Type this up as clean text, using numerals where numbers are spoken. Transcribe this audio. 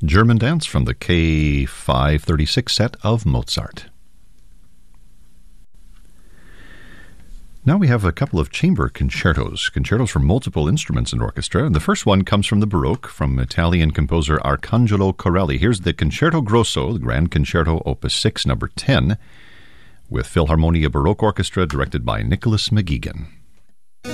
German Dance from the K536 set of Mozart. Now we have a couple of chamber concertos for multiple instruments and orchestra. And the first one comes from the Baroque, from Italian composer Arcangelo Corelli. Here's the Concerto Grosso, the Grand Concerto Opus 6, number 10, with Philharmonia Baroque Orchestra, directed by Nicholas McGeegan.